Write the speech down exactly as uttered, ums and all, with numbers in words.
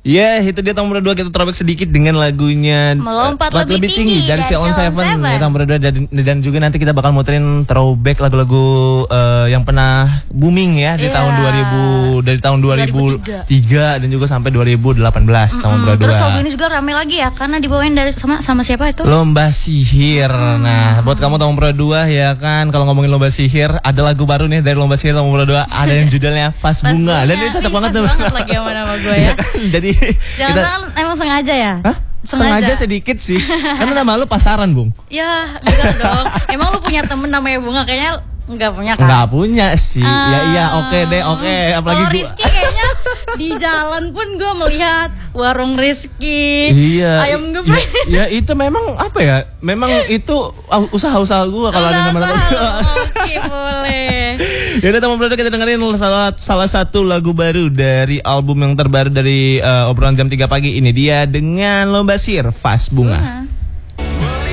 Ya, yeah, itu dia nomor dua, kita throwback sedikit dengan lagunya Melompat uh, lebih, lebih tinggi, tinggi dari Sheila on Seven. Ya, nomor dua dan, dan juga nanti kita bakal muterin throwback lagu-lagu uh, yang pernah booming ya di yeah. tahun dua ribu, dari tahun dua ribu tiga dan juga sampai dua ribu delapan belas. Mm -hmm. Nomor dua. Terus lagu ini juga rame lagi ya karena dibawain dari sama sama siapa itu? Lomba Sihir. Hmm. Nah, buat kamu nomor dua ya kan, kalau ngomongin Lomba Sihir, ada lagu baru nih dari Lomba Sihir nomor dua, ada yang judulnya Pas, Pas Bunga. Bunga. Dan ini cocok banget tuh. Banget lagi sama nama gue ya. Jadi jangan kita... emang sengaja ya? Hah? Sengaja. sengaja sedikit sih. Karena nama lu pasaran, Bung. Ya, enggak dong. Emang lu punya temen namanya Bunga? Kayaknya enggak punya kan? Enggak punya sih. Uh, ya iya, oke okay deh, oke. Okay. Apalagi gua. Rizky kayaknya di jalan pun gue melihat warung Rizky. Iya. Ayam geprek. Ya, ya itu memang apa ya? Memang itu usaha-usaha gue kalau ada nama-nama. Oke, boleh. Ya udah teman produk, kita dengerin salah, salah satu lagu baru dari album yang terbaru dari uh, obrolan jam tiga pagi ini, dia dengan Lomba Sihir, Pas Bunga. Uh-huh.